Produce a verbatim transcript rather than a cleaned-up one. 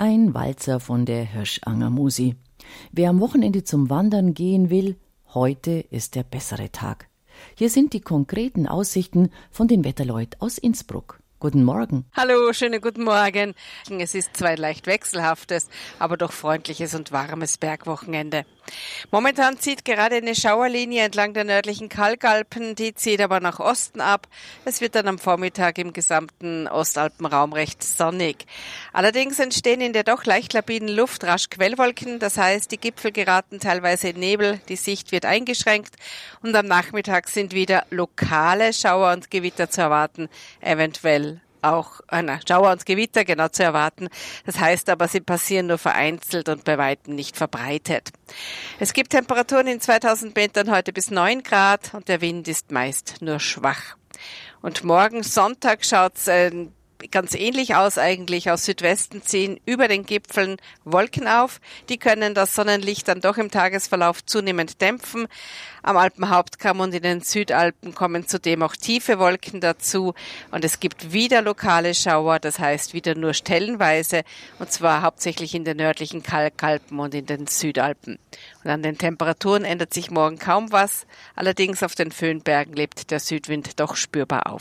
Ein Walzer von der Hirschanger Musi. Wer am Wochenende zum Wandern gehen will, heute ist der bessere Tag. Hier sind die konkreten Aussichten von den Wetterleut aus Innsbruck. Guten Morgen. Hallo, schönen guten Morgen. Es ist zwar ein leicht wechselhaftes, aber doch freundliches und warmes Bergwochenende. Momentan zieht gerade eine Schauerlinie entlang der nördlichen Kalkalpen, die zieht aber nach Osten ab. Es wird dann am Vormittag im gesamten Ostalpenraum recht sonnig. Allerdings entstehen in der doch leicht labiden Luft rasch Quellwolken, das heißt, die Gipfel geraten teilweise in Nebel, die Sicht wird eingeschränkt und am Nachmittag sind wieder lokale Schauer und Gewitter zu erwarten, eventuell auch eine Schauer und Gewitter genau zu erwarten. Das heißt aber, sie passieren nur vereinzelt und bei weitem nicht verbreitet. Es gibt Temperaturen in zweitausend Metern heute bis neun Grad und der Wind ist meist nur schwach. Und morgen Sonntag schaut's äh, ganz ähnlich aus eigentlich. Aus Südwesten ziehen über den Gipfeln Wolken auf. Die können das Sonnenlicht dann doch im Tagesverlauf zunehmend dämpfen. Am Alpenhauptkamm und in den Südalpen kommen zudem auch tiefe Wolken dazu. Und es gibt wieder lokale Schauer, das heißt wieder nur stellenweise. Und zwar hauptsächlich in den nördlichen Kalkalpen und in den Südalpen. Und an den Temperaturen ändert sich morgen kaum was. Allerdings auf den Föhnbergen lebt der Südwind doch spürbar auf.